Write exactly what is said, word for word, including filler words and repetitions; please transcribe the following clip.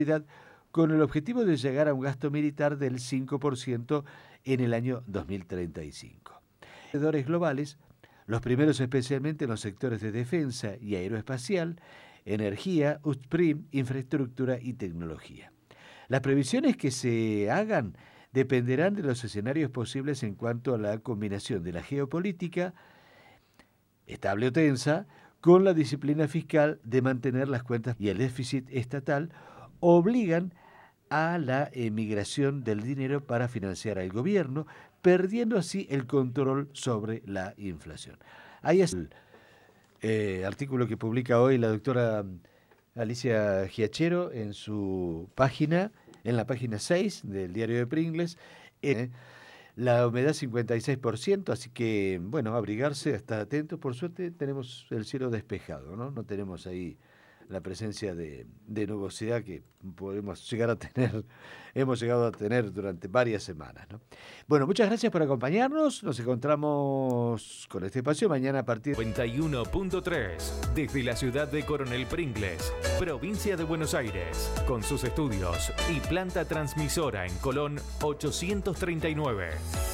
con el objetivo de llegar a un gasto militar del cinco por ciento en el año dos mil treinta y cinco. Alrededores globales, los primeros especialmente en los sectores de defensa y aeroespacial, energía, upstream, infraestructura y tecnología. Las previsiones que se hagan dependerán de los escenarios posibles en cuanto a la combinación de la geopolítica, estable o tensa, con la disciplina fiscal de mantener las cuentas y el déficit estatal obligan a la emigración del dinero para financiar al gobierno, perdiendo así el control sobre la inflación. Ahí es el eh, artículo que publica hoy la doctora Alicia Giachero en su página, en la página seis del diario de Pringles. Eh, la humedad cincuenta y seis por ciento, así que, bueno, abrigarse, estar atentos. Por suerte tenemos el cielo despejado, ¿no? No tenemos ahí la presencia de, de nubosidad que podemos llegar a tener, hemos llegado a tener durante varias semanas, ¿no? Bueno, muchas gracias por acompañarnos. Nos encontramos con este espacio mañana a partir de noventa y uno punto tres, desde la ciudad de Coronel Pringles, provincia de Buenos Aires, con sus estudios y planta transmisora en Colón ochocientos treinta y nueve.